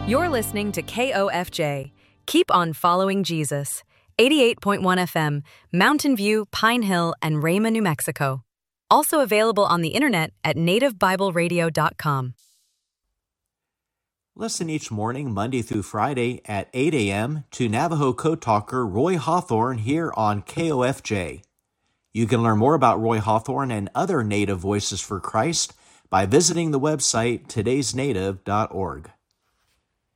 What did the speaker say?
You're listening to KOFJ. Keep on following Jesus. 88.1 FM, Mountain View, Pine Hill, and Rama, New Mexico. Also available on the internet at nativebibleradio.com. Listen each morning, Monday through Friday at 8 a.m. to Navajo Code Talker Roy Hawthorne here on KOFJ. You can learn more about Roy Hawthorne and other Native Voices for Christ by visiting the website todaysnative.org.